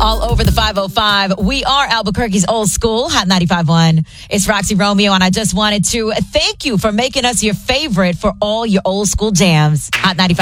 All over the 505. We are Albuquerque's old school, Hot 95.1. It's Roxy Romeo, and I just wanted to thank you for making us your favorite for all your old school jams. Hot 95.